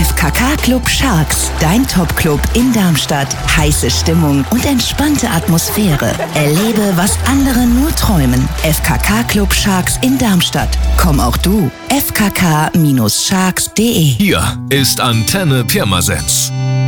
FKK Club Sharks, dein Top-Club in Darmstadt. Heiße Stimmung und entspannte Atmosphäre. Erlebe, was andere nur träumen. FKK Club Sharks in Darmstadt. Komm auch du. fkk-sharks.de. Hier ist Antenne Pirmasens.